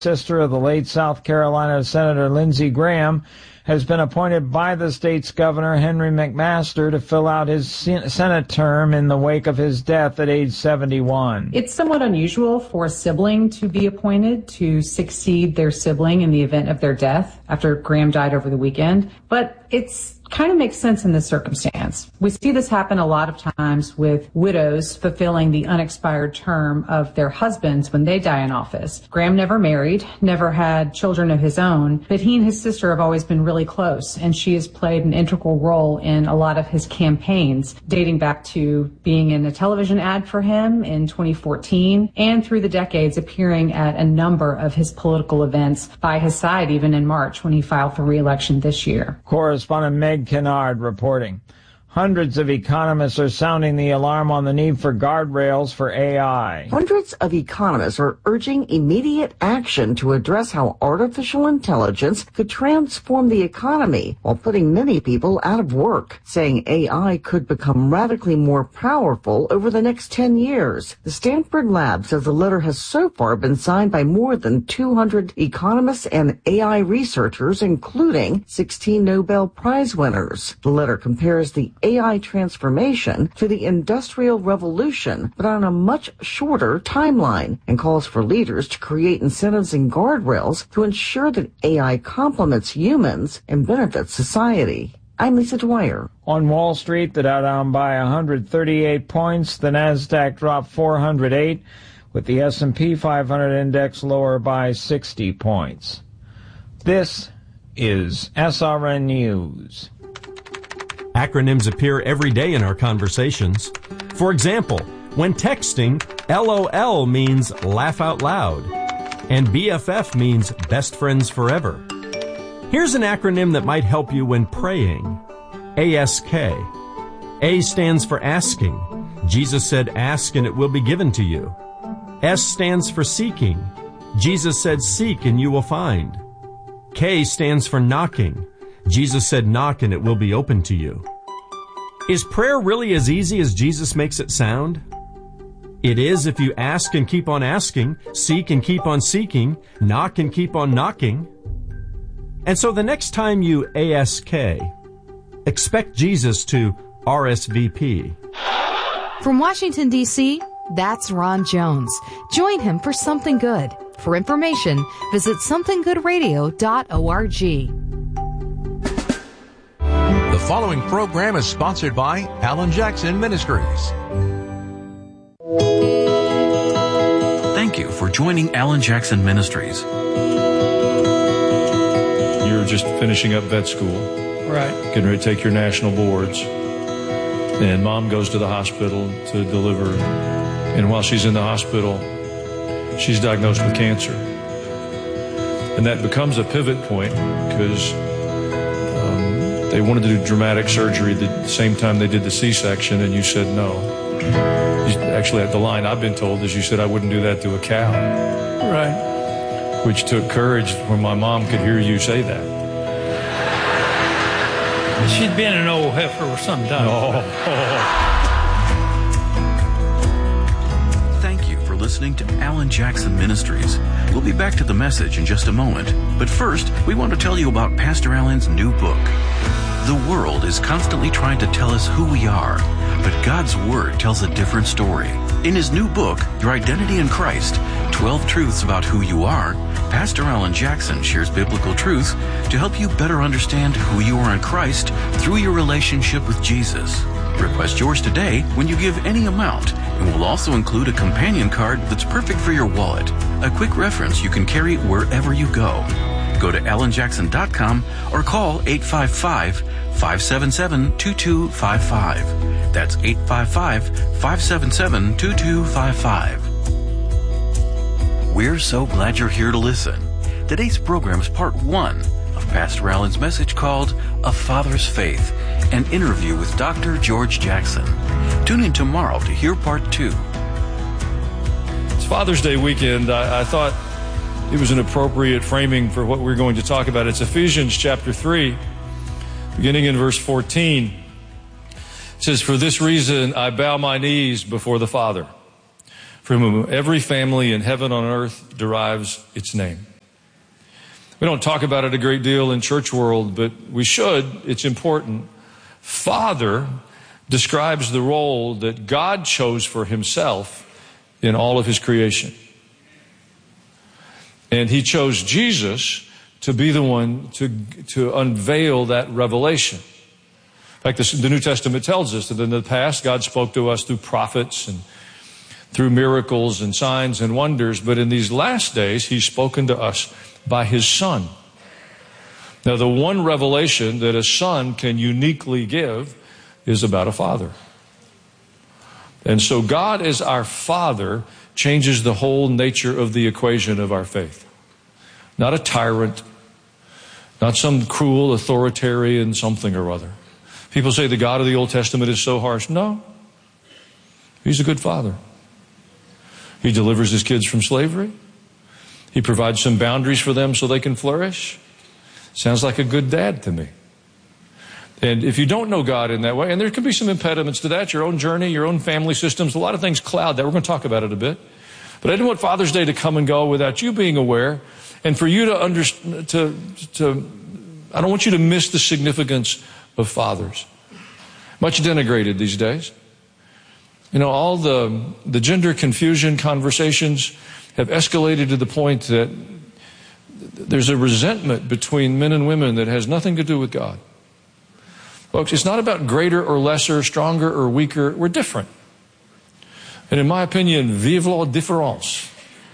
sister of the late South Carolina Senator Lindsey Graham, has been appointed by the state's governor, Henry McMaster, to fill out his Senate term in the wake of his death at age 71. It's somewhat unusual for a sibling to be appointed to succeed their sibling in the event of their death after Graham died over the weekend, but it's kind of makes sense in this circumstance. We see this happen a lot of times with widows fulfilling the unexpired term of their husbands when they die in office. Graham never married, never had children of his own, but he and his sister have always been really close, and she has played an integral role in a lot of his campaigns, dating back to being in a television ad for him in 2014, and through the decades appearing at a number of his political events by his side, even in March when he filed for re-election this year. Correspondent Meg Kennard reporting. Hundreds of economists are sounding the alarm on the need for guardrails for AI. Hundreds of economists are urging immediate action to address how artificial intelligence could transform the economy while putting many people out of work, saying AI could become radically more powerful over the next 10 years. The Stanford lab says the letter has so far been signed by more than 200 economists and AI researchers, including 16 Nobel Prize winners. The letter compares the AI transformation to the Industrial Revolution, but on a much shorter timeline, and calls for leaders to create incentives and guardrails to ensure that AI complements humans and benefits society. I'm Lisa Dwyer. On Wall Street, the Dow down by 138 points, the Nasdaq dropped 408, with the S&P 500 index lower by 60 points. This is SRN News. Acronyms appear every day in our conversations. For example, when texting, LOL means laugh out loud, and BFF means best friends forever. Here's an acronym that might help you when praying. ASK. A stands for asking. Jesus said, ask and it will be given to you. S stands for seeking. Jesus said, seek and you will find. K stands for knocking. Jesus said, knock and it will be open to you. Is prayer really as easy as Jesus makes it sound? It is if you ask and keep on asking, seek and keep on seeking, knock and keep on knocking. And so the next time you ASK, expect Jesus to RSVP. From Washington, D.C., that's Ron Jones. Join him for Something Good. For information, visit somethinggoodradio.org. The following program is sponsored by Alan Jackson Ministries. Thank you for joining Alan Jackson Ministries. You're just finishing up vet school. Right. Getting ready to take your national boards. And mom goes to the hospital to deliver. And while she's in the hospital, she's diagnosed with cancer. And that becomes a pivot point because they wanted to do dramatic surgery the same time they did the C-section, and you said no. You actually, the line I've been told is you said I wouldn't do that to a cow. Right. Which took courage when my mom could hear you say that. She'd been an old heifer for some time. Oh. Thank you for listening to Alan Jackson Ministries. We'll be back to the message in just a moment. But first, we want to tell you about Pastor Alan's new book. The world is constantly trying to tell us who we are, but God's Word tells a different story. In his new book, Your Identity in Christ, 12 Truths About Who You Are, Pastor Alan Jackson shares biblical truth to help you better understand who you are in Christ through your relationship with Jesus. Request yours today when you give any amount, and we'll also include a companion card that's perfect for your wallet, a quick reference you can carry wherever you go. Go to alanjackson.com or call 855-577-2255. That's 855-577-2255. We're so glad you're here to listen. Today's program is part 1 of Pastor Alan's message called A Father's Faith, an interview with Dr. George Jackson. Tune in tomorrow to hear part 2. It's Father's Day weekend. I thought it was an appropriate framing for what we're going to talk about. It's Ephesians chapter 3, beginning in verse 14. It says, "For this reason I bow my knees before the Father, from whom every family in heaven and on earth derives its name. We don't talk about it a great deal in church world, but we should. It's important. Father describes the role that God chose for himself in all of his creation. And he chose Jesus to be the one to unveil that revelation. In fact, the New Testament tells us that in the past, God spoke to us through prophets and through miracles and signs and wonders. But in these last days, he's spoken to us by his Son. Now, the one revelation that a son can uniquely give is about a father. And so God as our Father changes the whole nature of the equation of our faith. Not a tyrant, not some cruel authoritarian something or other. People say the God of the Old Testament is so harsh. No. He's a good father. He delivers his kids from slavery. He provides some boundaries for them so they can flourish. Sounds like a good dad to me. And if you don't know God in that way, and there can be some impediments to that, your own journey, your own family systems, a lot of things cloud that. We're going to talk about it a bit. But I didn't want Father's Day to come and go without you being aware, and for you to understand, I don't want you to miss the significance of fathers. Much denigrated these days. You know, all the gender confusion conversations have escalated to the point that there's a resentment between men and women that has nothing to do with God. Folks, it's not about greater or lesser, stronger or weaker. We're different. And in my opinion, vive la différence.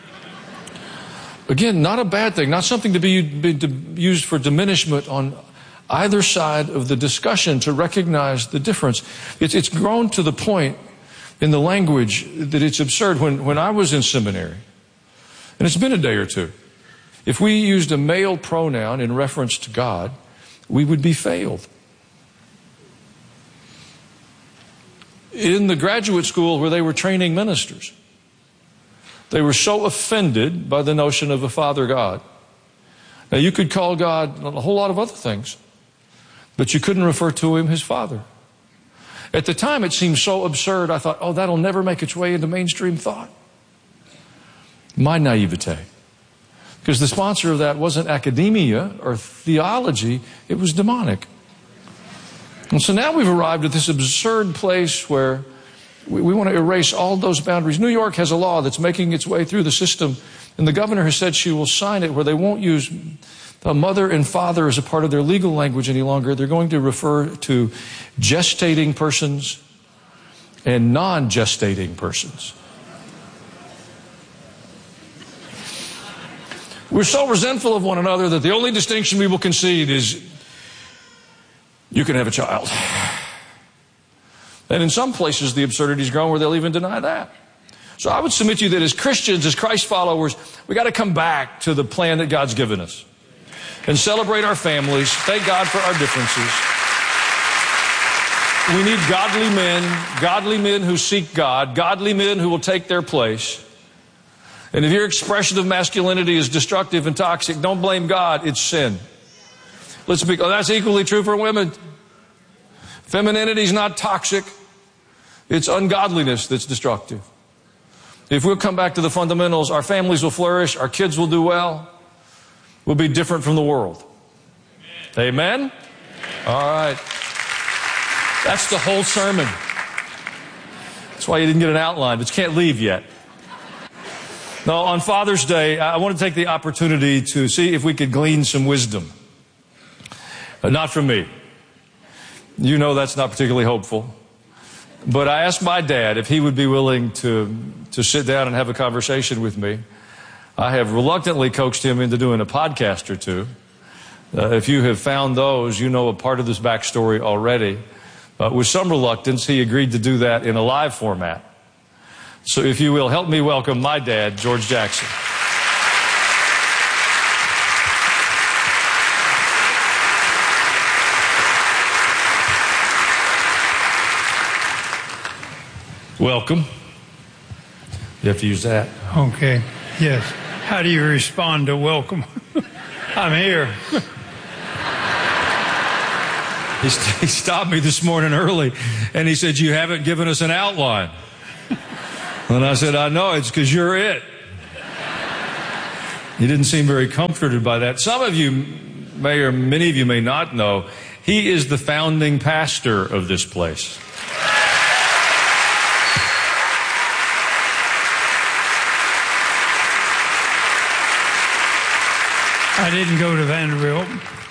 Again, not a bad thing, not something to be used for diminishment on either side of the discussion, to recognize the difference. It's grown to the point in the language that it's absurd. When I was in seminary, and it's been a day or two, if we used a male pronoun in reference to God, we would be failed. In the graduate school where they were training ministers, they were so offended by the notion of a Father God. Now, you could call God a whole lot of other things, but you couldn't refer to him as Father. At the time, it seemed so absurd, I thought, oh, that'll never make its way into mainstream thought. My naivete. Because the sponsor of that wasn't academia or theology, it was demonic. And so now we've arrived at this absurd place where we want to erase all those boundaries. New York has a law that's making its way through the system, and the governor has said she will sign it where they won't use the mother and father as a part of their legal language any longer. They're going to refer to gestating persons and non-gestating persons. We're so resentful of one another that the only distinction we will concede is you can have a child. And in some places, the absurdity's grown where they'll even deny that. So I would submit to you that as Christians, as Christ followers, we got to come back to the plan that God's given us and celebrate our families. Thank God for our differences. We need godly men who seek God, godly men who will take their place. And if your expression of masculinity is destructive and toxic, don't blame God, it's sin. Let's be, that's equally true for women. Femininity is not toxic. It's ungodliness that's destructive. If we'll come back to the fundamentals, our families will flourish, our kids will do well, we'll be different from the world. Amen? Amen? All right. That's the whole sermon. That's why you didn't get an outline, but you can't leave yet. Now, on Father's Day, I want to take the opportunity to see if we could glean some wisdom. Not from me. You know that's not particularly hopeful. But I asked my dad if he would be willing to sit down and have a conversation with me. I have reluctantly coaxed him into doing a podcast or two. If you have found those, you know a part of this backstory already. With some reluctance, he agreed to do that in a live format. So if you will, help me welcome my dad, George Jackson. Welcome. You have to use that. Okay. Yes. How do you respond to welcome? I'm here. He stopped me this morning early, and he said, "You haven't given us an outline." And I said, "I know, it's because you're it." He didn't seem very comforted by that. Some of you may, or many of you may not know, he is the founding pastor of this place. I didn't go to Vanderbilt.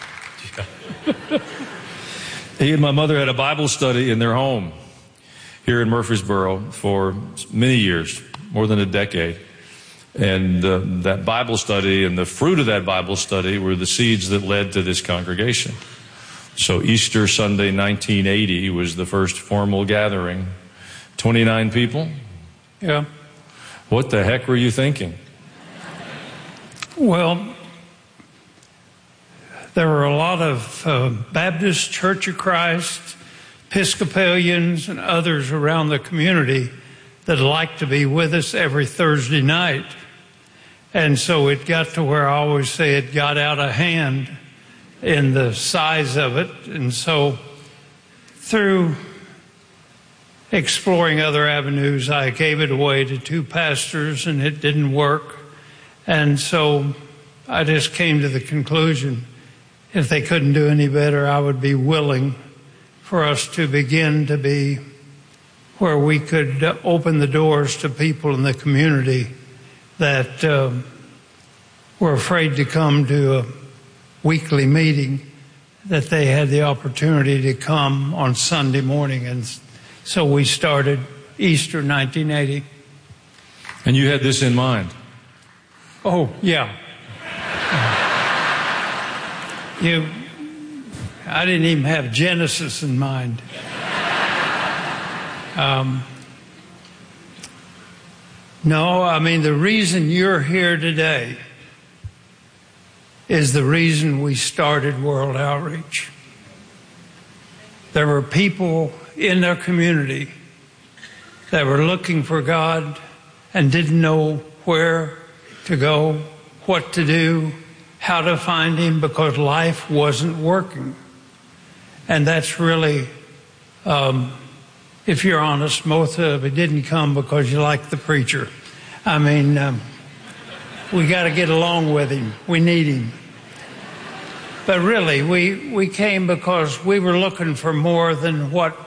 He and my mother had a Bible study in their home here in Murfreesboro for many years, more than a decade. And that Bible study and the fruit of that Bible study were the seeds that led to this congregation. So Easter Sunday 1980 was the first formal gathering. 29 people? Yeah. What the heck were you thinking? Well, there were a lot of Baptist, Church of Christ, Episcopalians, and others around the community that liked to be with us every Thursday night. And so it got to where I always say it got out of hand in the size of it. And so through exploring other avenues, I gave it away to 2 pastors, and it didn't work. And so I just came to the conclusion, if they couldn't do any better, I would be willing for us to begin to be where we could open the doors to people in the community that were afraid to come to a weekly meeting, that they had the opportunity to come on Sunday morning. And so we started Easter 1980. And you had this in mind? Oh, yeah. I didn't even have Genesis in mind. No, I mean, the reason you're here today is the reason we started World Outreach. There were people in our community that were looking for God and didn't know where to go, what to do, how to find Him, because life wasn't working. And that's really, if you're honest, most of it didn't come because you like the preacher. I mean, we got to get along with him. We need him. But really, we came because we were looking for more than what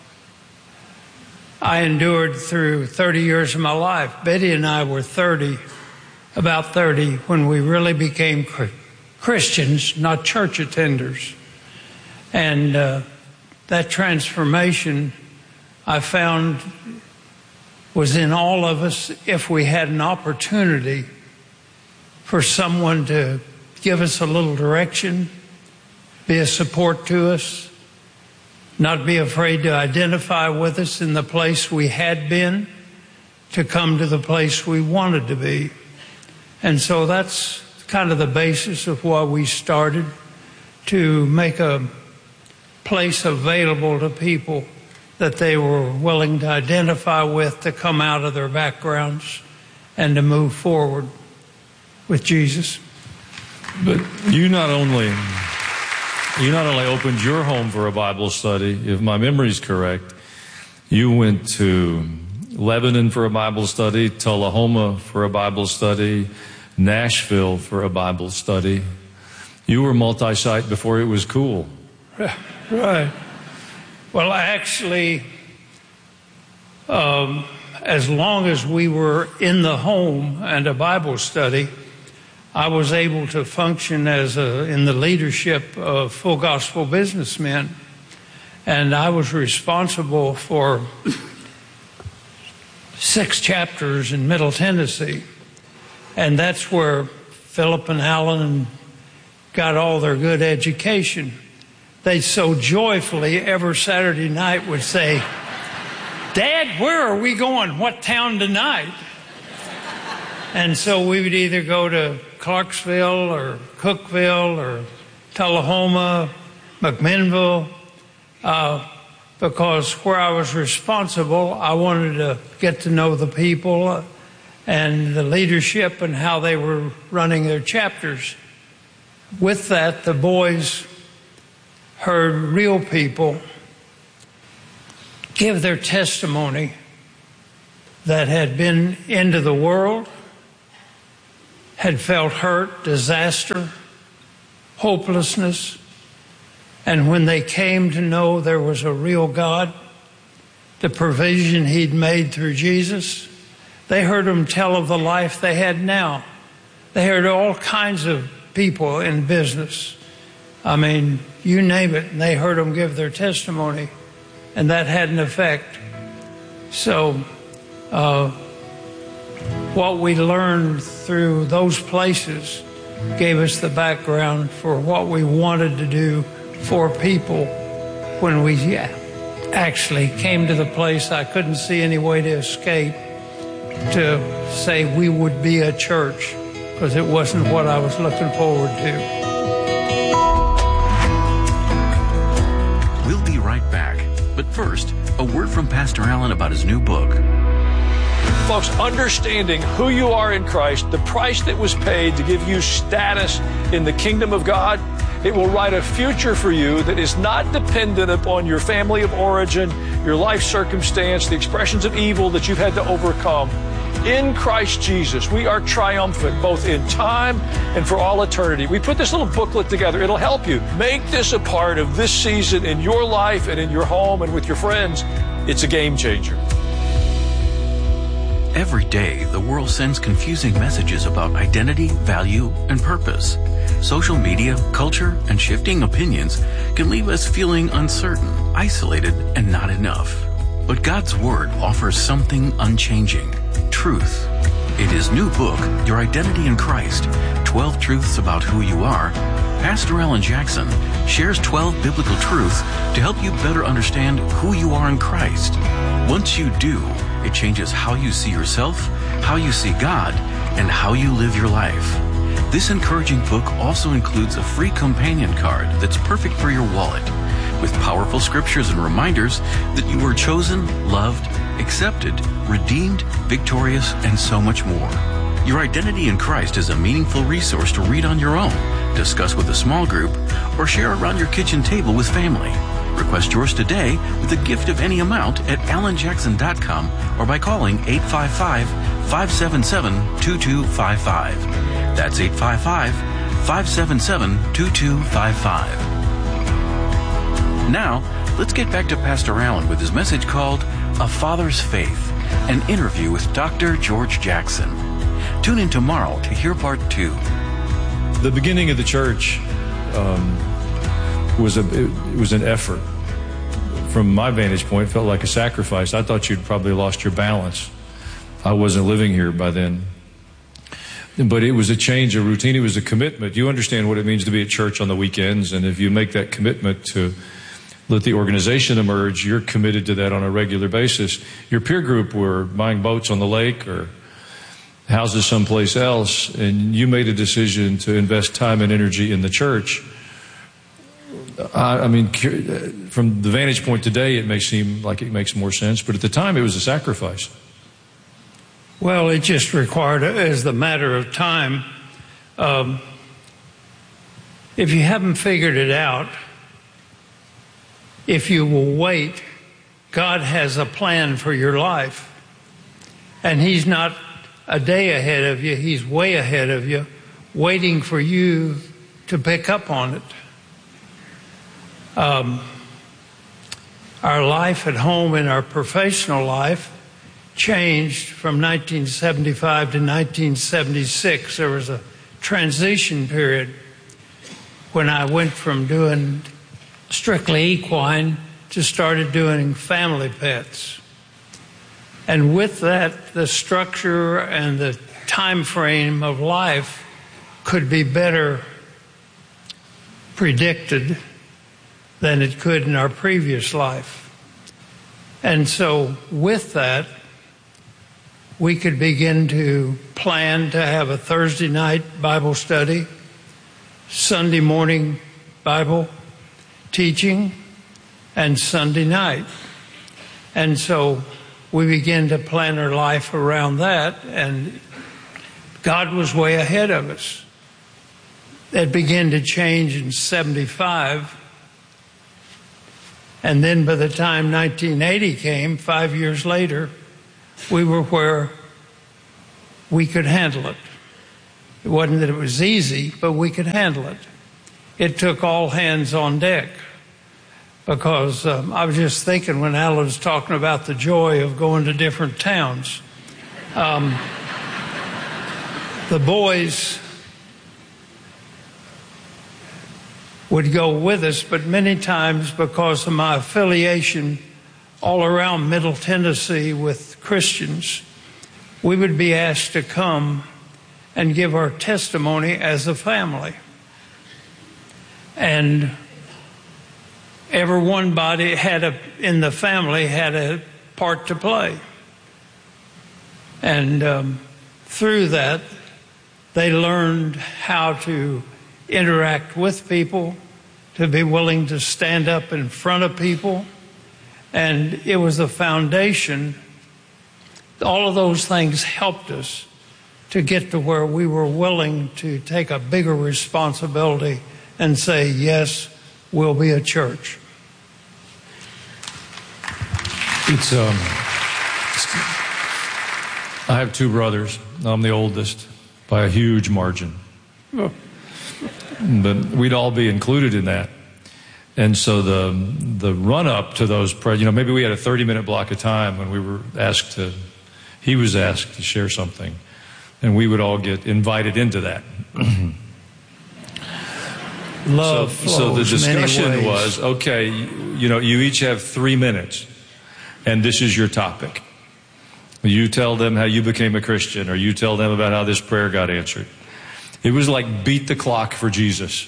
I endured through 30 years of my life. Betty and I were about 30, when we really became Christians, not church attenders. And that transformation, I found, was in all of us if we had an opportunity for someone to give us a little direction, be a support to us, not be afraid to identify with us in the place we had been, to come to the place we wanted to be. And so that's kind of the basis of why we started, to make a place available to people that they were willing to identify with, to come out of their backgrounds and to move forward with Jesus. But you not only opened your home for a Bible study, if my memory is correct, you went to Lebanon for a Bible study, Tullahoma for a Bible study, Nashville for a Bible study. You were multi-site before it was cool. Right. Well, actually, as long as we were in the home and a Bible study, I was able to function in the leadership of Full Gospel Businessmen. And I was responsible for 6 chapters in Middle Tennessee. And that's where Philip and Alan got all their good education. They so joyfully every Saturday night would say, "Dad, where are we going? What town tonight?" And so we would either go to Clarksville or Cookeville or Tullahoma, McMinnville, because where I was responsible, I wanted to get to know the people and the leadership and how they were running their chapters. With that, the boys heard real people give their testimony that had been into the world, had felt hurt, disaster, hopelessness. And when they came to know there was a real God, the provision he'd made through Jesus, they heard him tell of the life they had now. They heard all kinds of people in business. I mean, you name it, and they heard them give their testimony, and that had an effect. So what we learned through those places gave us the background for what we wanted to do for people when we actually came to the place I couldn't see any way to escape, to say we would be a church, because it wasn't what I was looking forward to. We'll be right back. But first, a word from Pastor Allen about his new book. Folks, understanding who you are in Christ, the price that was paid to give you status in the kingdom of God, it will write a future for you that is not dependent upon your family of origin, your life circumstance, the expressions of evil that you've had to overcome. In Christ Jesus, we are triumphant both in time and for all eternity. We put this little booklet together. It'll help you. Make this a part of this season in your life and in your home and with your friends. It's a game changer. Every day, the world sends confusing messages about identity, value, and purpose. Social media, culture, and shifting opinions can leave us feeling uncertain, isolated, and not enough. But God's Word offers something unchanging: truth. In his new book, Your Identity in Christ, 12 Truths About Who You Are, Pastor Alan Jackson shares 12 biblical truths to help you better understand who you are in Christ. Once you do, it changes how you see yourself, how you see God, and how you live your life. This encouraging book also includes a free companion card that's perfect for your wallet, with powerful scriptures and reminders that you were chosen, loved, accepted, redeemed, victorious, and so much more. Your Identity in Christ is a meaningful resource to read on your own, discuss with a small group, or share around your kitchen table with family. Request yours today with a gift of any amount at alanjackson.com or by calling 855-577-2255. That's 855-577-2255. Now, let's get back to Pastor Allen with his message called A Father's Faith, an interview with Dr. George Jackson. Tune in tomorrow to hear part 2. The beginning of the church was an effort. From my vantage point, it felt like a sacrifice. I thought you'd probably lost your balance. I wasn't living here by then. But it was a change of routine. It was a commitment. You understand what it means to be at church on the weekends, and if you make that commitment to let the organization emerge, you're committed to that on a regular basis. Your peer group were buying boats on the lake or houses someplace else, and you made a decision to invest time and energy in the church. I mean, from the vantage point today, it may seem like it makes more sense, but at the time it was a sacrifice. Well, it just required, as the matter of time, if you haven't figured it out, if you will wait, God has a plan for your life. And he's not a day ahead of you, he's way ahead of you, waiting for you to pick up on it. Our life at home and our professional life changed from 1975 to 1976. There was a transition period when I went from doing strictly equine to started doing family pets. And with that, the structure and the time frame of life could be better predicted than it could in our previous life. And so with that, we could begin to plan to have a Thursday night Bible study, Sunday morning Bible teaching, and Sunday night. And so we began to plan our life around that, and God was way ahead of us. That began to change in 75. And then by the time 1980 came, 5 years later, we were where we could handle it. It wasn't that it was easy, but we could handle it. It took all hands on deck, because I was just thinking when Alan was talking about the joy of going to different towns. The boys would go with us, but many times because of my affiliation all around Middle Tennessee with Christians, we would be asked to come and give our testimony as a family. And every one body in the family had a part to play. And through that, they learned how to interact with people, to be willing to stand up in front of people. And it was the foundation. All of those things helped us to get to where we were willing to take a bigger responsibility and say, yes, we'll be a church. I have two brothers. I'm the oldest by a huge margin. Oh. But we'd all be included in that. And so the run-up to those, maybe we had a 30-minute block of time when he was asked to share something, and we would all get invited into that. Love so the discussion was, okay, you each have 3 minutes, and this is your topic. You tell them how you became a Christian, or you tell them about how this prayer got answered. It was like beat the clock for Jesus.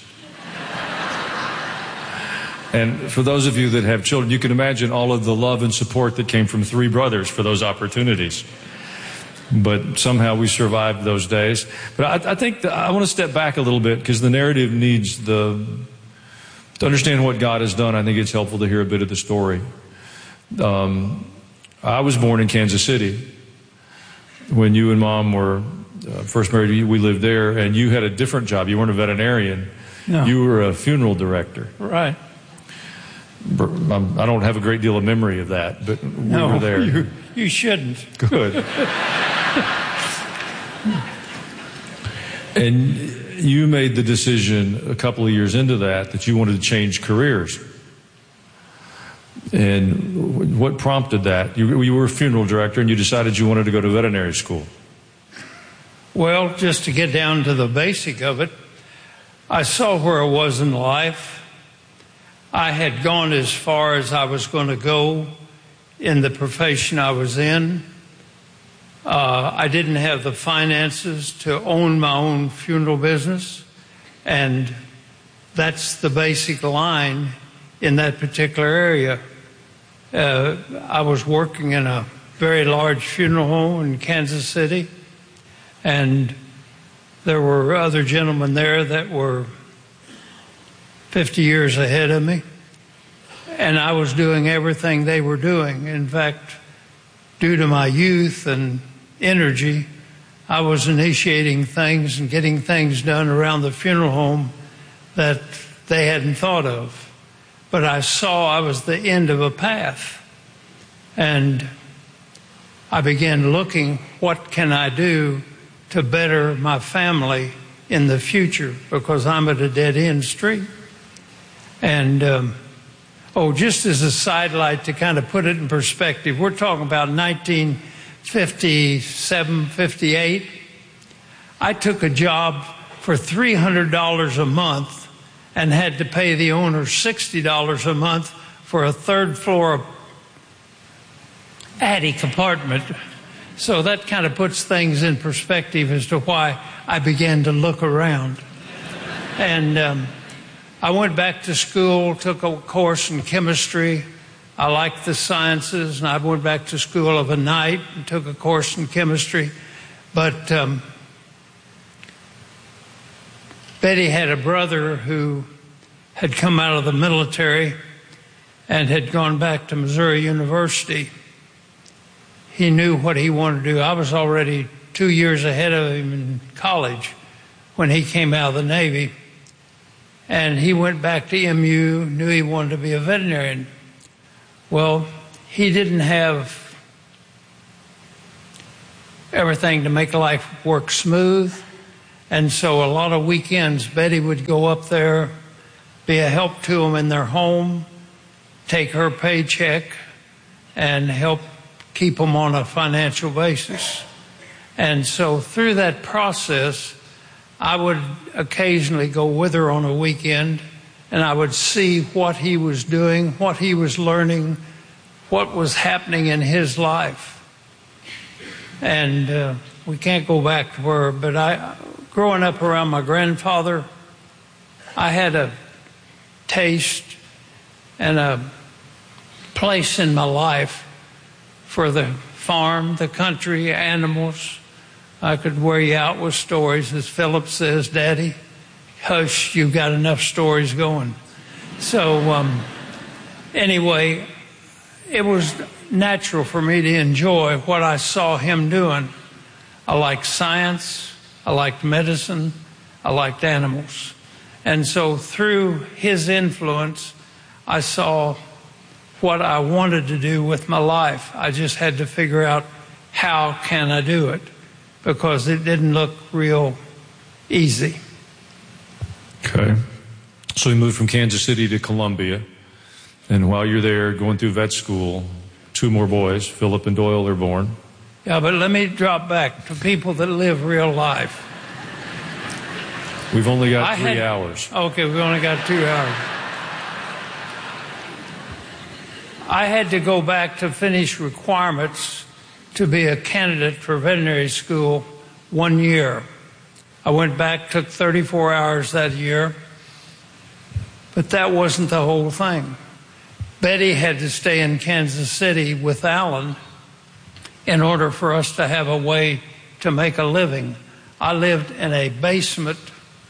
And for those of you that have children, you can imagine all of the love and support that came from three brothers for those opportunities. But somehow we survived those days. But I think I want to step back a little bit, because the narrative needs to understand what God has done. I think it's helpful to hear a bit of the story. I was born in Kansas City. When you and Mom were first married, we lived there, and you had a different job. You weren't a veterinarian. No. You were a funeral director. Right. I don't have a great deal of memory of that, but we were there. You shouldn't. Good. And you made the decision a couple of years into that you wanted to change careers. And what prompted that? You were a funeral director, and you decided you wanted to go to veterinary school. Well, just to get down to the basic of it, I saw where I was in life. I had gone as far as I was going to go in the profession I was in. I didn't have the finances to own my own funeral business, and that's the basic line in that particular area. I was working in a very large funeral home in Kansas City, and there were other gentlemen there that were 50 years ahead of me, and I was doing everything they were doing. In fact, due to my youth and energy, I was initiating things and getting things done around the funeral home that they hadn't thought of. But I saw I was the end of a path, and I began looking, what can I do to better my family in the future, because I'm at a dead-end street. And, just as a sidelight to kind of put it in perspective, we're talking about 1957, 58. I took a job for $300 a month and had to pay the owner $60 a month for a third-floor attic apartment. So that kind of puts things in perspective as to why I began to look around. And I went back to school, took a course in chemistry. I liked the sciences, and I went back to school of a night and took a course in chemistry. But Betty had a brother who had come out of the military and had gone back to Missouri University. He knew what he wanted to do. I was already 2 years ahead of him in college when he came out of the Navy. And he went back to MU, knew he wanted to be a veterinarian. Well, he didn't have everything to make life work smooth, And so a lot of weekends, Betty would go up there, be a help to them in their home, take her paycheck, and help keep them on a financial basis. And so through that process, I would occasionally go with her on a weekend, and I would see what he was doing, what he was learning, what was happening in his life. And we can't go back to her, but growing up around my grandfather, I had a taste and a place in my life for the farm, the country, animals. I could wear you out with stories. As Philip says, Daddy, hush, you've got enough stories going. So anyway, it was natural for me to enjoy what I saw him doing. I liked science, I liked medicine, I liked animals. And so through his influence, I saw what I wanted to do with my life. I just had to figure out how can I do it, because it didn't look real easy. Okay. So we moved from Kansas City to Columbia. And while you're there going through vet school, 2 more boys, Philip and Doyle, are born. Yeah, but let me drop back to people that live real life. We've only got 3 hours. Okay, we've only got 2 hours. I had to go back to finish requirements to be a candidate for veterinary school 1 year. I went back, took 34 hours that year, but that wasn't the whole thing. Betty had to stay in Kansas City with Alan in order for us to have a way to make a living. I lived in a basement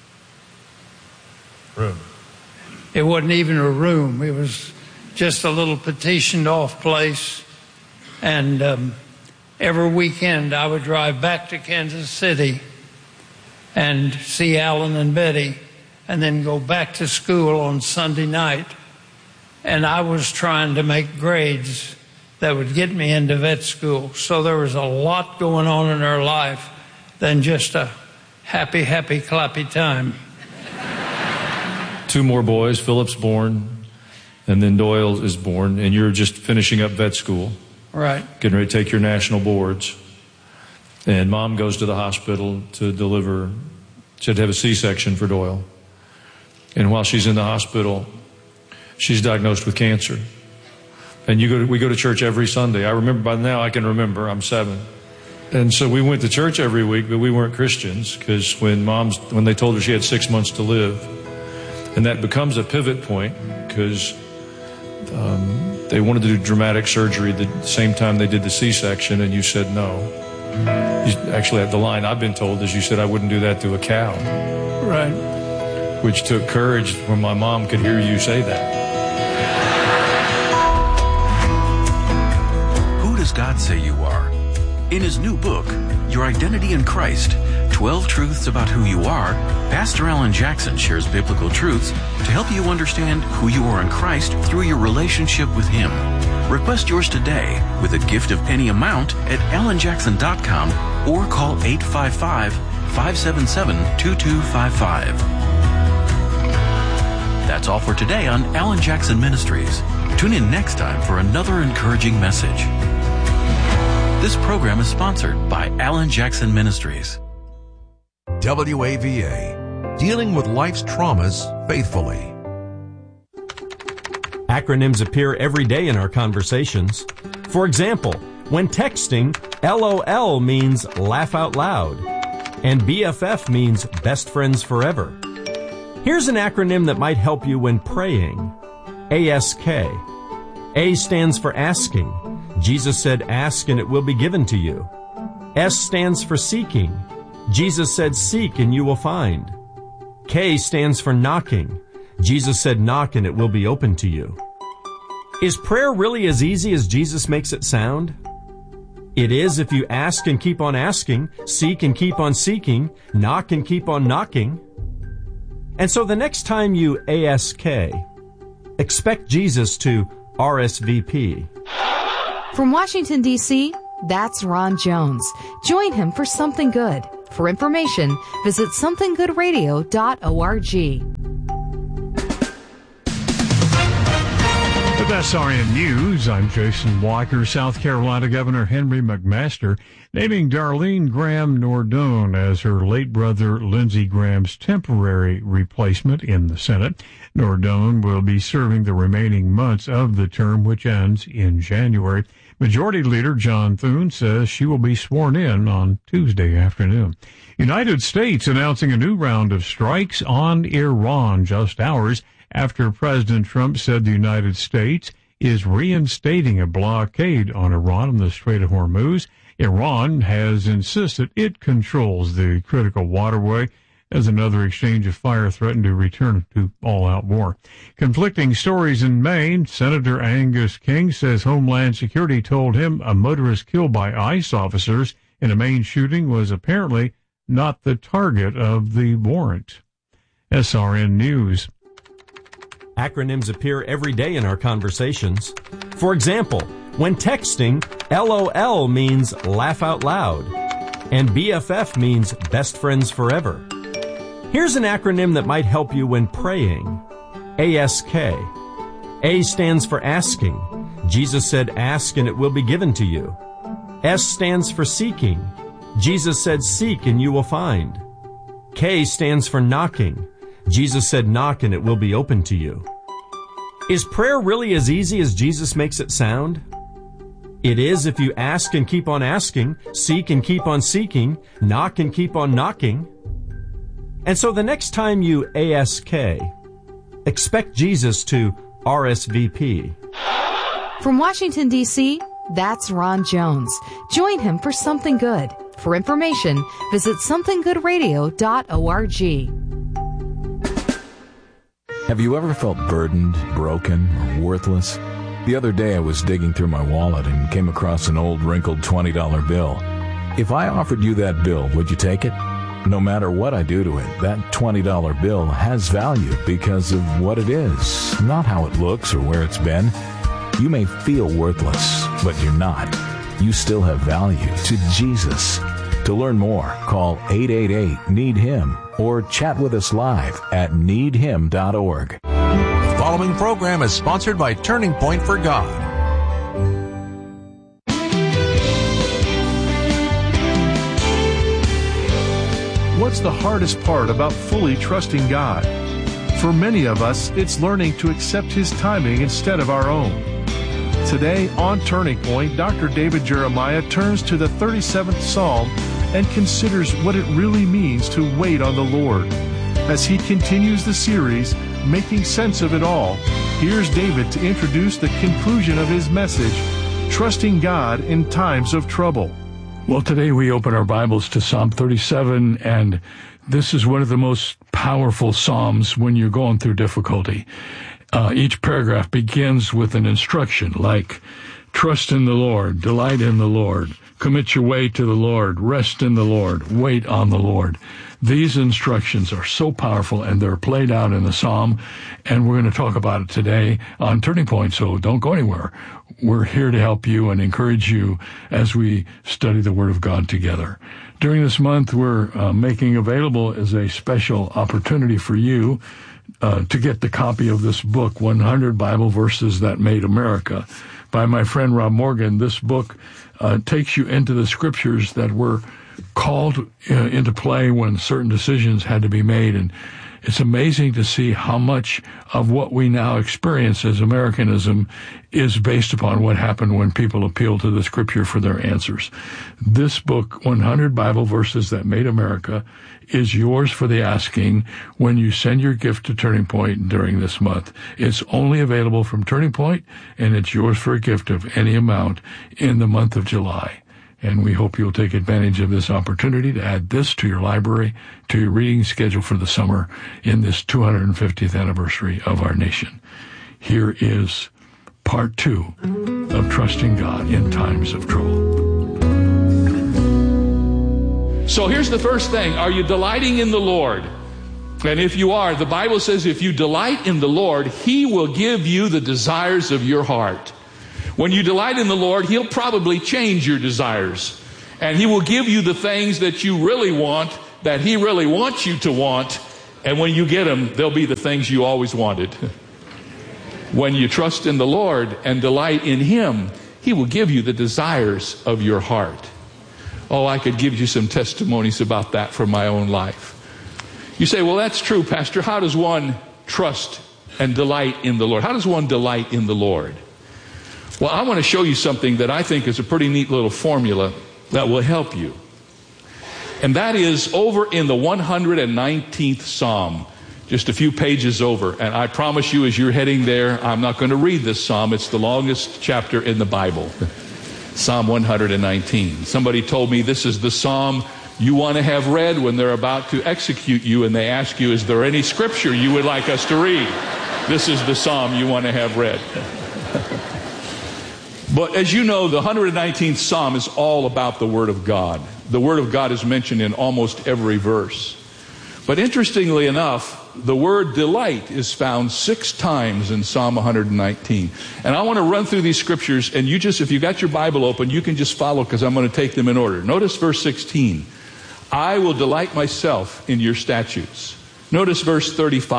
room. It wasn't even a room. It was just a little petitioned off place. And every weekend I would drive back to Kansas City and see Alan and Betty, and then go back to school on Sunday night. And I was trying to make grades that would get me into vet school. So there was a lot going on in our life than just a happy, happy, clappy time. 2 more boys, Philip's born, and then Doyle is born, and you're just finishing up vet school. Right. Getting ready to take your national boards. And Mom goes to the hospital to deliver. She had to have a C-section for Doyle. And while she's in the hospital, she's diagnosed with cancer. And we go to church every Sunday. I remember, by now I can remember, I'm 7. And so we went to church every week, but we weren't Christians, because when they told her she had 6 months to live, and that becomes a pivot point, because they wanted to do dramatic surgery the same time they did the C-section, and you said no. Actually, the line I've been told is you said I wouldn't do that to a cow. Right. Which took courage when my mom could hear you say that. Who does God say you are? In his new book, Your Identity in Christ, 12 Truths About Who You Are, Pastor Alan Jackson shares biblical truths to help you understand who you are in Christ through your relationship with him. Request yours today with a gift of any amount at alanjackson.com or call 855-577-2255. That's all for today on Alan Jackson Ministries. Tune in next time for another encouraging message. This program is sponsored by Alan Jackson Ministries. WAVA, dealing with life's traumas faithfully. Acronyms appear every day in our conversations. For example, when texting, LOL means laugh out loud, and BFF means best friends forever. Here's an acronym that might help you when praying. ASK. A stands for asking. Jesus said, ask and it will be given to you. S stands for seeking. Jesus said, seek and you will find. K stands for knocking. Jesus said, knock and it will be open to you. Is prayer really as easy as Jesus makes it sound? It is if you ask and keep on asking, seek and keep on seeking, knock and keep on knocking. And so the next time you ASK, expect Jesus to RSVP. From Washington, D.C., that's Ron Jones. Join him for Something Good. For information, visit somethinggoodradio.org. With SRN News, I'm Jason Walker. South Carolina Governor Henry McMaster naming Darlene Graham Nordone as her late brother Lindsey Graham's temporary replacement in the Senate. Nordone will be serving the remaining months of the term, which ends in January. Majority Leader John Thune says she will be sworn in on Tuesday afternoon. United States announcing a new round of strikes on Iran just hours after President Trump said the United States is reinstating a blockade on Iran in the Strait of Hormuz. Iran has insisted it controls the critical waterway as another exchange of fire threatened to return to all-out war. Conflicting stories in Maine. Senator Angus King says Homeland Security told him a motorist killed by ICE officers in a Maine shooting was apparently not the target of the warrant. SRN News. Acronyms appear every day in our conversations. For example, when texting, LOL means laugh out loud, and BFF means best friends forever. Here's an acronym that might help you when praying. ASK. A stands for asking. Jesus said, ask and it will be given to you. S stands for seeking. Jesus said, seek and you will find. K stands for knocking. Jesus said, knock and it will be open to you. Is prayer really as easy as Jesus makes it sound? It is if you ask and keep on asking, seek and keep on seeking, knock and keep on knocking. And so the next time you ASK, expect Jesus to RSVP. From Washington, D.C., that's Ron Jones. Join him for Something Good. For information, visit somethinggoodradio.org. Have you ever felt burdened, broken, or worthless? The other day I was digging through my wallet and came across an old wrinkled $20 bill. If I offered you that bill, would you take it? No matter what I do to it, that $20 bill has value because of what it is, not how it looks or where it's been. You may feel worthless, but you're not. You still have value to Jesus. To learn more, call 888-NEED-HIM or chat with us live at needhim.org. The following program is sponsored by Turning Point for God. What's the hardest part about fully trusting God? For many of us, it's learning to accept His timing instead of our own. Today on Turning Point, Dr. David Jeremiah turns to the 37th Psalm and considers what it really means to wait on the Lord. As he continues the series, Making Sense of It All, here's David to introduce the conclusion of his message, Trusting God in Times of Trouble. Well, today we open our Bibles to Psalm 37, and this is one of the most powerful Psalms when you're going through difficulty. Each paragraph begins with an instruction like, trust in the Lord, delight in the Lord, commit your way to the Lord, rest in the Lord, wait on the Lord. These instructions are so powerful, and they're played out in the Psalm, and we're going to talk about it today on Turning Point, so don't go anywhere. We're here to help you and encourage you as we study the Word of God together. During this month, we're making available as a special opportunity for you to get the copy of this book, 100 Bible Verses That Made America, by my friend Rob Morgan. This book takes you into the scriptures that were called into play when certain decisions had to be made. And it's amazing to see how much of what we now experience as Americanism is based upon what happened when people appealed to the scripture for their answers. This book, 100 Bible Verses That Made America, is yours for the asking when you send your gift to Turning Point during this month. It's only available from Turning Point, and it's yours for a gift of any amount in the month of July. And we hope you'll take advantage of this opportunity to add this to your library, to your reading schedule for the summer in this 250th anniversary of our nation. Here is part 2 of Trusting God in Times of Trouble. So here's the first thing. Are you delighting in the Lord? And if you are, the Bible says if you delight in the Lord, He will give you the desires of your heart. When you delight in the Lord, He'll probably change your desires. And He will give you the things that you really want, that He really wants you to want. And when you get them, they'll be the things you always wanted. When you trust in the Lord and delight in Him, He will give you the desires of your heart. Oh, I could give you some testimonies about that from my own life. You say, well, that's true, Pastor. How does one trust and delight in the Lord? How does one delight in the Lord? Well, I want to show you something that I think is a pretty neat little formula that will help you. And that is over in the 119th Psalm, just a few pages over. And I promise you, as you're heading there, I'm not going to read this psalm. It's the longest chapter in the Bible. Psalm 119. Somebody told me this is the psalm you want to have read when they're about to execute you and they ask you, is there any scripture you would like us to read? This is the psalm you want to have read. But as you know, the 119th Psalm is all about the Word of God. The Word of God is mentioned in almost every verse. But interestingly enough, the word delight is found 6 times in Psalm 119. And I want to run through these scriptures, and you just, if you got your Bible open, you can just follow because I'm going to take them in order. Notice verse 16. I will delight myself in your statutes. Notice verse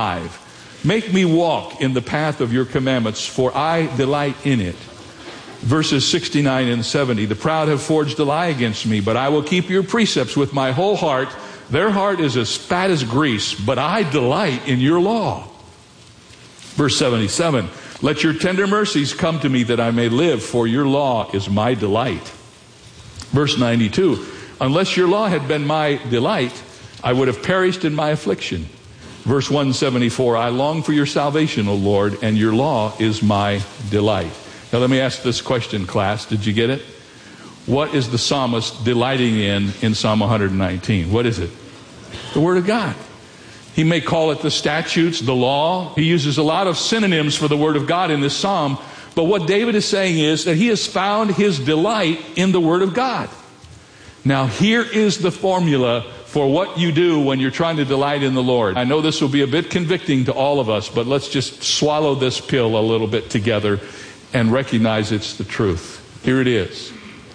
35. Make me walk in the path of your commandments, for I delight in it. Verses 69 and 70. The proud have forged a lie against me, but I will keep your precepts with my whole heart. Their heart is as fat as grease, but I delight in your law. Verse 77. Let your tender mercies come to me that I may live, for your law is my delight. Verse 92. Unless your law had been my delight, I would have perished in my affliction. Verse 174. I long for your salvation, O Lord, and your law is my delight. Now let me ask this question, class. Did you get it? What is the psalmist delighting in Psalm 119? What is it? The Word of God. He may call it the statutes, the law. He uses a lot of synonyms for the Word of God in this psalm. But what David is saying is that he has found his delight in the Word of God. Now here is the formula for what you do when you're trying to delight in the Lord. I know this will be a bit convicting to all of us, but let's just swallow this pill a little bit together and recognize it's the truth. Here it is.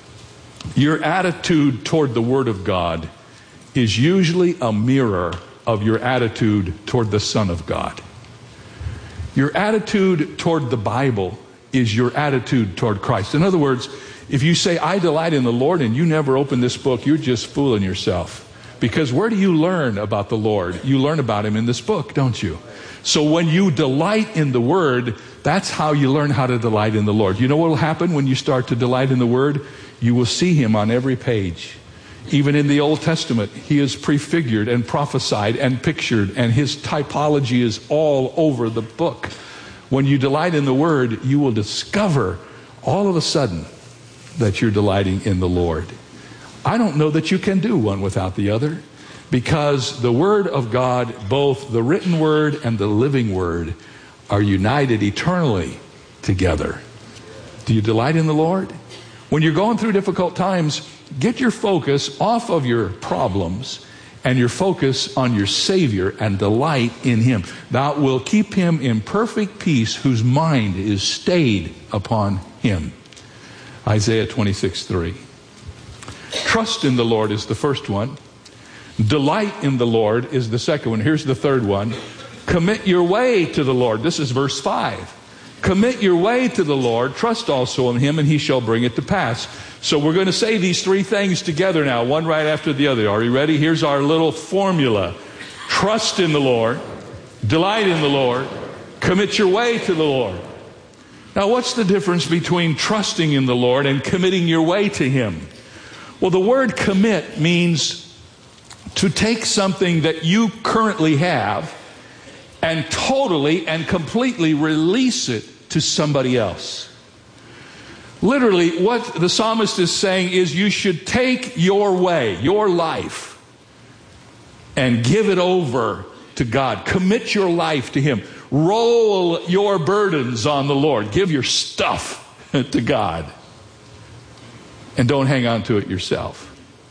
Your attitude toward the Word of God is usually a mirror of your attitude toward the Son of God. Your attitude toward the Bible is your attitude toward Christ. In other words, if you say, I delight in the Lord, and you never open this book, you're just fooling yourself. Because where do you learn about the Lord? You learn about Him in this book, don't you? So when you delight in the Word, that's how you learn how to delight in the Lord. You know what will happen when you start to delight in the Word? You will see Him on every page. Even in the Old Testament, He is prefigured and prophesied and pictured, and His typology is all over the book. When you delight in the Word, you will discover all of a sudden that you're delighting in the Lord. I don't know that you can do one without the other, because the Word of God, both the written Word and the living Word, are united eternally together. Do you delight in the Lord? When you're going through difficult times, get your focus off of your problems and your focus on your Savior and delight in Him. Thou will keep him in perfect peace whose mind is stayed upon Him. Isaiah 26:3. Trust in the Lord is the first one. Delight in the Lord is the second one. Here's the third one. Commit your way to the Lord. This is verse 5. Commit your way to the Lord. Trust also in Him, and He shall bring it to pass. So we're going to say these 3 things together now, one right after the other. Are you ready? Here's our little formula. Trust in the Lord. Delight in the Lord. Commit your way to the Lord. Now, what's the difference between trusting in the Lord and committing your way to Him? Well, the word commit means to take something that you currently have and totally and completely release it to somebody else. Literally, what the psalmist is saying is you should take your way, your life, and give it over to God. Commit your life to Him. Roll your burdens on the Lord. Give your stuff to God. And don't hang on to it yourself.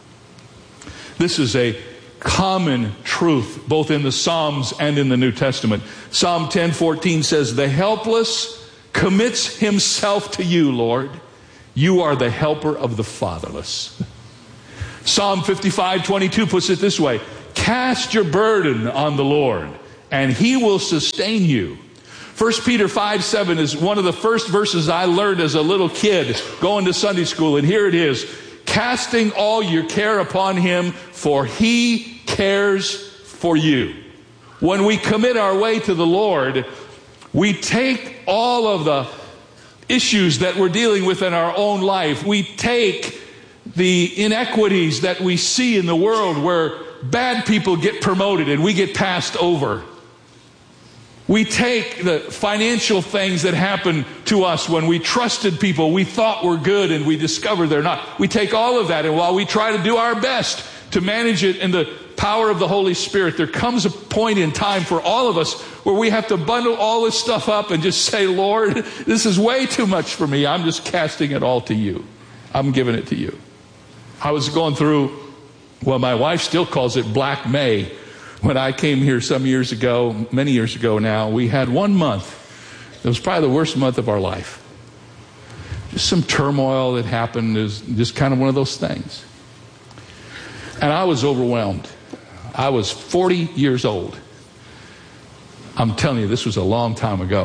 This is a common truth both in the Psalms and in the New Testament. Psalm 10:14 says, the helpless commits himself to you, Lord. You are the helper of the fatherless. Psalm 55:22 puts it this way: cast your burden on the Lord, and He will sustain you. 1 Peter 5:7 is one of the first verses I learned as a little kid going to Sunday school, and here it is: casting all your care upon Him, for He cares for you. When we commit our way to the Lord, we take all of the issues that we're dealing with in our own life. We take the inequities that we see in the world where bad people get promoted and we get passed over. We take the financial things that happen to us when we trusted people we thought were good and we discover they're not. We take all of that, and while we try to do our best to manage it in the power of the Holy Spirit, there comes a point in time for all of us where we have to bundle all this stuff up and just say, Lord, this is way too much for me. I'm just casting it all to you. I'm giving it to you. I was going through, well, my wife still calls it Black May. When I came here some years ago, many years ago now, we had 1 month. It was probably the worst month of our life. Just some turmoil that happened. It was just kind of one of those things. And I was overwhelmed. I was 40 years old. I'm telling you, this was a long time ago.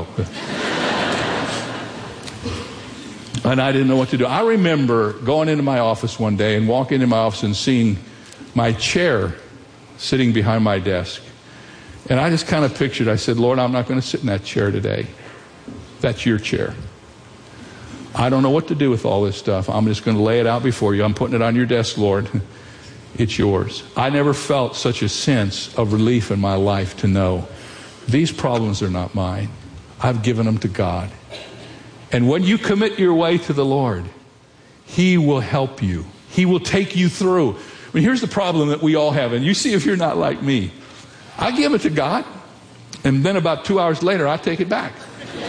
And I didn't know what to do. I remember going into my office one day and walking into my office and seeing my chair sitting behind my desk. And I just kind of pictured, I said, Lord, I'm not going to sit in that chair today. That's your chair. I don't know what to do with all this stuff. I'm just going to lay it out before you. I'm putting it on your desk, Lord. It's yours. I never felt such a sense of relief in my life to know these problems are not mine. I've given them to God. And when you commit your way to the Lord, He will help you. He will take you through. I mean, here's the problem that we all have, and you see if you're not like me. I give it to God, and then about 2 hours later, I take it back.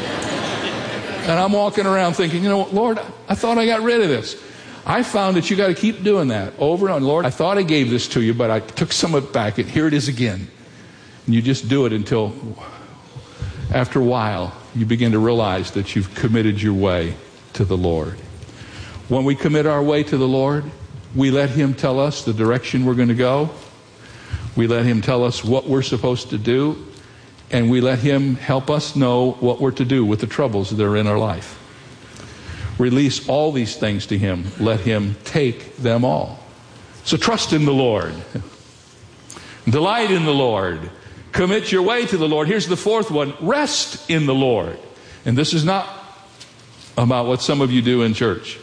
And I'm walking around thinking, you know what, Lord, I thought I got rid of this. I found that you got to keep doing that over and over. Lord, I thought I gave this to you, but I took some of it back, and here it is again. And you just do it until, after a while, you begin to realize that you've committed your way to the Lord. When we commit our way to the Lord, we let Him tell us the direction we're going to go. We let Him tell us what we're supposed to do. And we let Him help us know what we're to do with the troubles that are in our life. Release all these things to Him. Let Him take them all. So trust in the Lord. Delight in the Lord. Commit your way to the Lord. Here's the fourth one. Rest in the Lord. And this is not about what some of you do in church.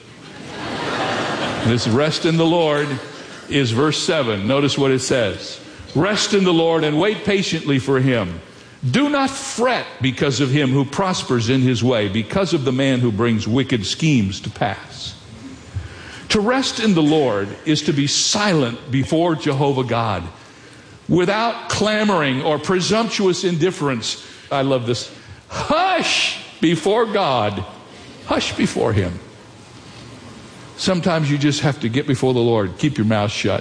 This rest in the Lord is verse 7. Notice what it says. Rest in the Lord and wait patiently for Him. Do not fret because of him who prospers in his way, because of the man who brings wicked schemes to pass. To rest in the Lord is to be silent before Jehovah God, without clamoring or presumptuous indifference. I love this. Hush before God. Hush before Him. Sometimes you just have to get before the Lord, keep your mouth shut,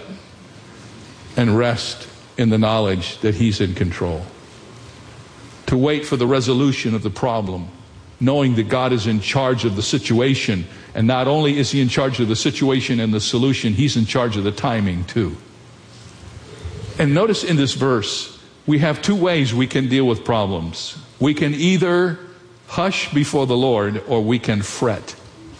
and rest in the knowledge that He's in control. To wait for the resolution of the problem, knowing that God is in charge of the situation. And not only is He in charge of the situation and the solution, He's in charge of the timing too. And notice in this verse, we have two ways we can deal with problems. We can either hush before the Lord, or we can fret.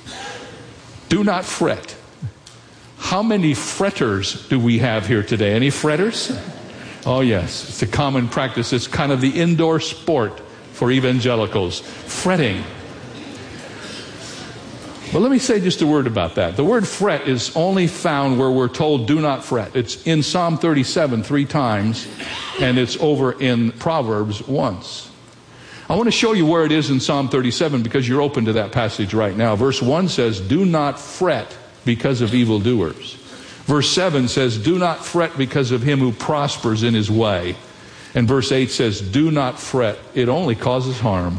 Do not fret. How many fretters do we have here today? Any fretters? Oh yes, it's a common practice. It's kind of the indoor sport for evangelicals. Fretting. Well, let me say just a word about that. The word fret is only found where we're told do not fret. It's in Psalm 37 3 times, and it's over in Proverbs once. I want to show you where it is in Psalm 37 because you're open to that passage right now. Verse 1 says, do not fret because of evildoers. Verse 7 says, do not fret because of him who prospers in his way. And verse 8 says, do not fret. It only causes harm.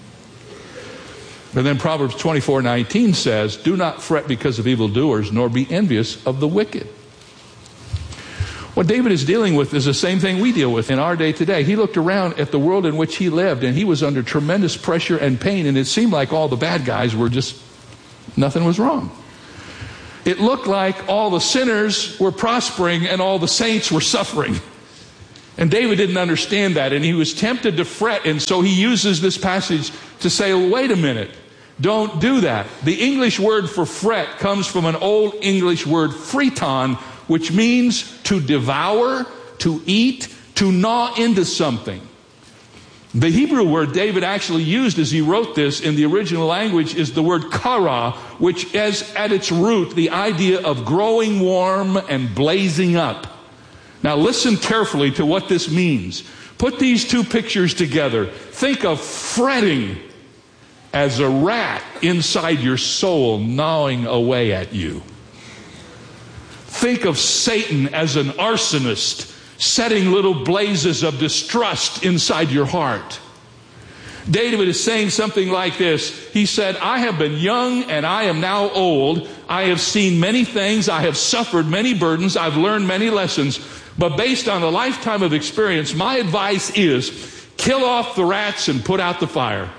And then Proverbs 24:19 says, do not fret because of evildoers, nor be envious of the wicked. What David is dealing with is the same thing we deal with in our day today. He looked around at the world in which he lived, and he was under tremendous pressure and pain, and it seemed like all the bad guys were just, nothing was wrong. it looked like all the sinners were prospering and all the saints were suffering. And David didn't understand that, and he was tempted to fret, and so he uses this passage to say, well, wait a minute, don't do that. The English word for fret comes from an old English word, friton, which means to devour, to eat, to gnaw into something. The Hebrew word David actually used as he wrote this in the original language is the word kara, which has at its root the idea of growing warm and blazing up. Now listen carefully to what this means. Put these two pictures together. Think of fretting as a rat inside your soul gnawing away at you. Think of Satan as an arsonist setting little blazes of distrust inside your heart. David is saying something like this. He said, I have been young and I am now old. I have seen many things. I have suffered many burdens. I've learned many lessons. But based on a lifetime of experience, my advice is kill off the rats and put out the fire.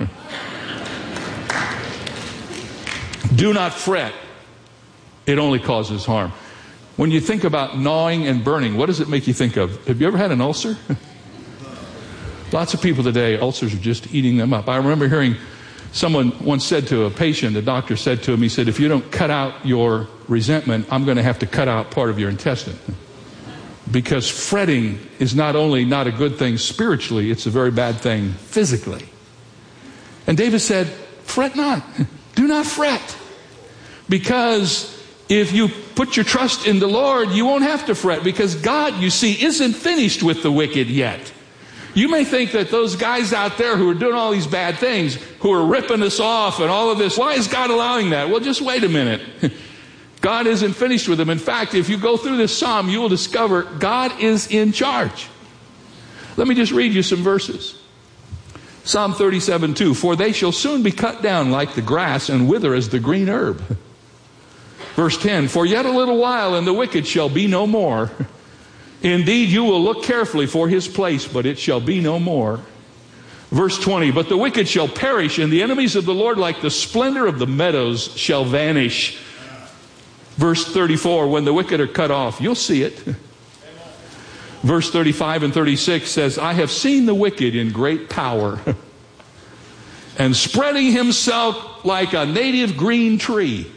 Do not fret. It only causes harm. When you think about gnawing and burning, what does it make you think of? Have you ever had an ulcer? Lots of people today, ulcers are just eating them up. I remember hearing someone once said to a patient, a doctor said to him, he said, if you don't cut out your resentment, I'm going to have to cut out part of your intestine. Because fretting is not only not a good thing spiritually, it's a very bad thing physically. And David said, fret not. Do not fret. Because if you put your trust in the Lord, you won't have to fret, because God, you see, isn't finished with the wicked yet. You may think that those guys out there who are doing all these bad things, who are ripping us off and all of this, why is God allowing that? Well, just wait a minute. God isn't finished with them. In fact, if you go through this psalm, you will discover God is in charge. Let me just read you some verses. Psalm 37:2, for they shall soon be cut down like the grass and wither as the green herb. Verse 10, for yet a little while and the wicked shall be no more. Indeed, you will look carefully for his place, but it shall be no more. Verse 20, but the wicked shall perish, and the enemies of the Lord like the splendor of the meadows shall vanish. Verse 34, when the wicked are cut off, you'll see it. Verse 35 and 36 says, I have seen the wicked in great power and spreading himself like a native green tree.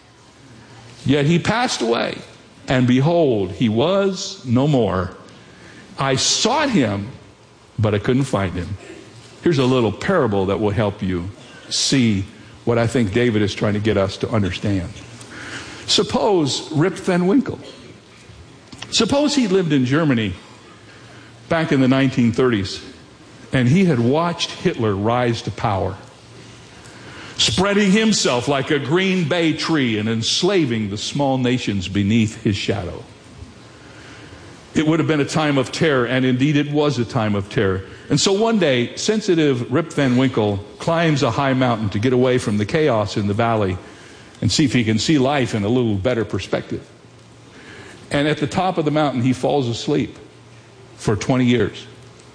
Yet he passed away, and behold, he was no more. I sought him, but I couldn't find him. Here's a little parable that will help you see what I think David is trying to get us to understand. Suppose Rip Van Winkle. Suppose he lived in Germany back in the 1930s, and he had watched Hitler rise to power, spreading himself like a green bay tree and enslaving the small nations beneath his shadow. It would have been a time of terror, and indeed it was a time of terror. And so one day, sensitive Rip Van Winkle climbs a high mountain to get away from the chaos in the valley and see if he can see life in a little better perspective. And at the top of the mountain, he falls asleep for 20 years.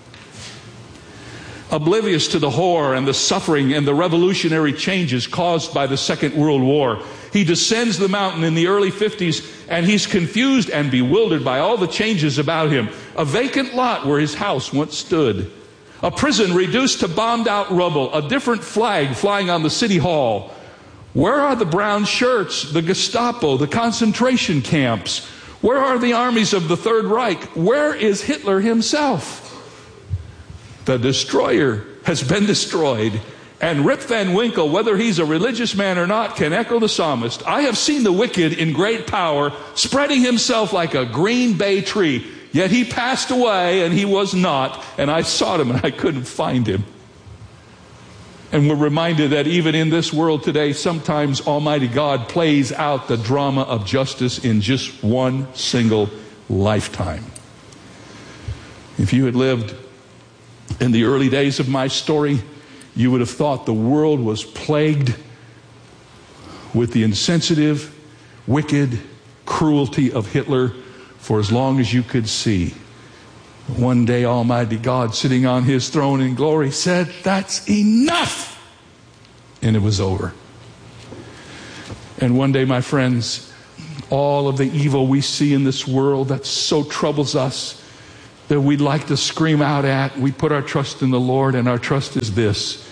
Oblivious to the horror and the suffering and the revolutionary changes caused by the Second World War, he descends the mountain in the early 50s, and he's confused and bewildered by all the changes about him. A vacant lot where his house once stood. A prison reduced to bombed out rubble. A different flag flying on the city hall. Where are the brown shirts, the Gestapo, the concentration camps? Where are the armies of the Third Reich? Where is Hitler himself? The destroyer has been destroyed. And Rip Van Winkle, whether he's a religious man or not, can echo the psalmist. I have seen the wicked in great power, spreading himself like a green bay tree. Yet he passed away, and he was not. And I sought him, and I couldn't find him. And we're reminded that even in this world today, sometimes Almighty God plays out the drama of justice in just one single lifetime. If you had lived in the early days of my story, you would have thought the world was plagued with the insensitive, wicked cruelty of Hitler for as long as you could see. One day, Almighty God, sitting on his throne in glory, said, that's enough. And it was over. And one day, my friends, all of the evil we see in this world that so troubles us, that we'd like to scream out at. We put our trust in the Lord, and our trust is this: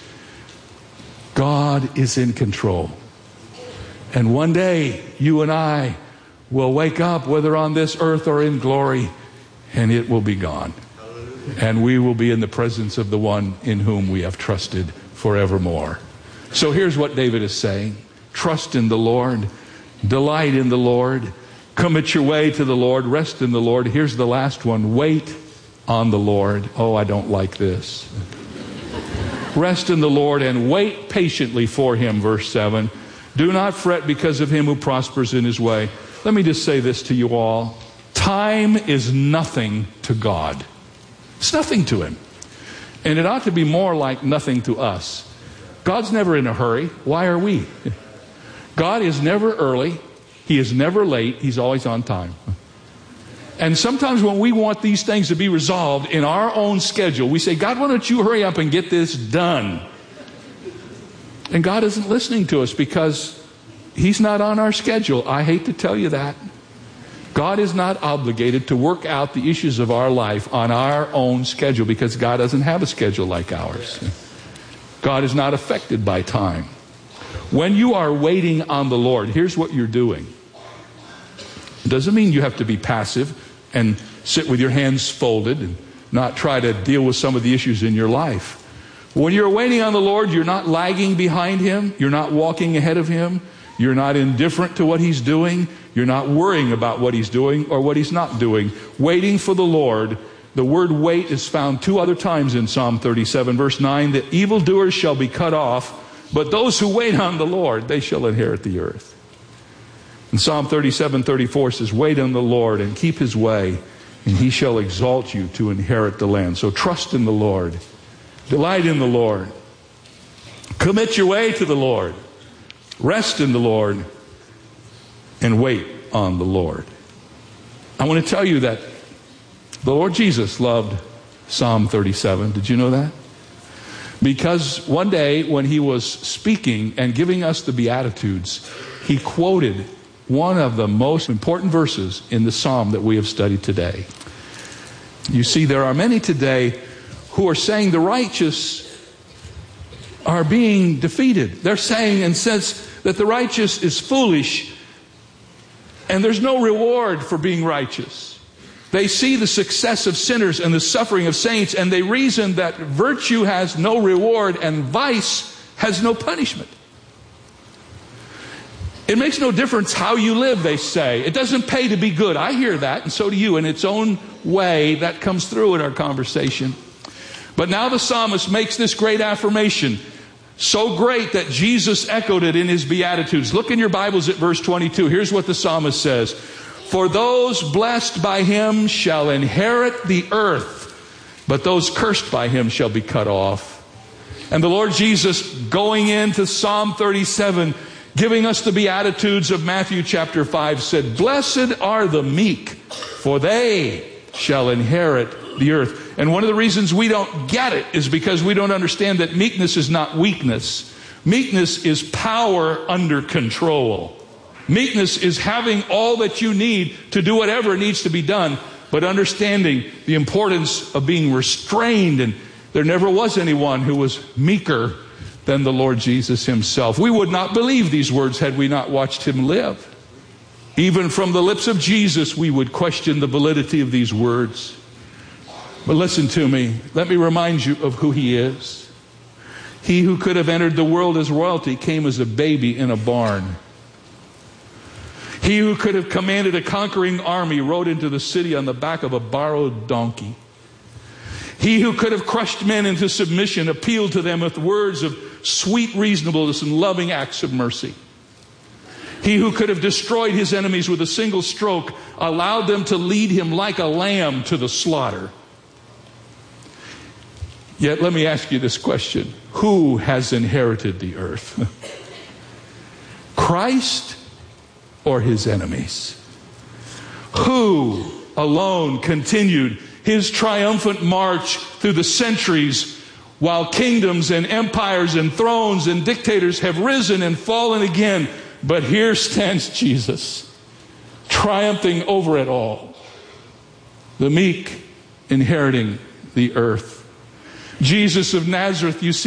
God is in control. And one day, you and I will wake up, whether on this earth or in glory, and it will be gone. And we will be in the presence of the one in whom we have trusted forevermore. So here's what David is saying: trust in the Lord, delight in the Lord, commit your way to the Lord, rest in the Lord. Here's the last one: wait on the Lord. Oh, I don't like this. Rest in the Lord and wait patiently for Him, verse 7. Do not fret because of him who prospers in his way. Let me just say this to you all. Time is nothing to God. It's nothing to Him. And it ought to be more like nothing to us. God's never in a hurry. Why are we? God is never early. He is never late. He's always on time. And sometimes when we want these things to be resolved in our own schedule, we say, God, why don't you hurry up and get this done? And God isn't listening to us because He's not on our schedule. I hate to tell you that. God is not obligated to work out the issues of our life on our own schedule because God doesn't have a schedule like ours. God is not affected by time. When you are waiting on the Lord, here's what you're doing. It doesn't mean you have to be passive and sit with your hands folded and not try to deal with some of the issues in your life. When you're waiting on the Lord, you're not lagging behind Him. You're not walking ahead of Him. You're not indifferent to what He's doing. You're not worrying about what He's doing or what He's not doing. Waiting for the Lord. The word wait is found 2 other times in Psalm 37, verse 9. The evildoers shall be cut off, but those who wait on the Lord, they shall inherit the earth. And Psalm 37:34 says, wait on the Lord and keep His way, and He shall exalt you to inherit the land. So trust in the Lord. Delight in the Lord. Commit your way to the Lord. Rest in the Lord. And wait on the Lord. I want to tell you that the Lord Jesus loved Psalm 37. Did you know that? Because one day when He was speaking and giving us the Beatitudes, He quoted one of the most important verses in the psalm that we have studied today. You see, there are many today who are saying the righteous are being defeated. They're saying and says that the righteous is foolish and there's no reward for being righteous. They see the success of sinners and the suffering of saints, and they reason that virtue has no reward and vice has no punishment. It makes no difference how you live, they say. It doesn't pay to be good. I hear that, and so do you. In its own way, that comes through in our conversation. But now the psalmist makes this great affirmation, so great that Jesus echoed it in His Beatitudes. Look in your Bibles at verse 22. Here's what the psalmist says. For those blessed by Him shall inherit the earth, but those cursed by Him shall be cut off. And the Lord Jesus, going into Psalm 37, giving us the Beatitudes of Matthew chapter 5, said, blessed are the meek, for they shall inherit the earth. And one of the reasons we don't get it is because we don't understand that meekness is not weakness. Meekness is power under control. Meekness is having all that you need to do whatever needs to be done, but understanding the importance of being restrained. And there never was anyone who was meeker than the Lord Jesus Himself. We would not believe these words had we not watched Him live. Even from the lips of Jesus, we would question the validity of these words. But listen to me. Let me remind you of who He is. He who could have entered the world as royalty came as a baby in a barn. He who could have commanded a conquering army rode into the city on the back of a borrowed donkey. He who could have crushed men into submission appealed to them with words of sweet reasonableness and loving acts of mercy. He who could have destroyed His enemies with a single stroke allowed them to lead Him like a lamb to the slaughter. Yet let me ask you this question. Who has inherited the earth? Christ or His enemies? Who alone continued His triumphant march through the centuries while kingdoms and empires and thrones and dictators have risen and fallen again? But here stands Jesus, triumphing over it all. The meek inheriting the earth. Jesus of Nazareth, you see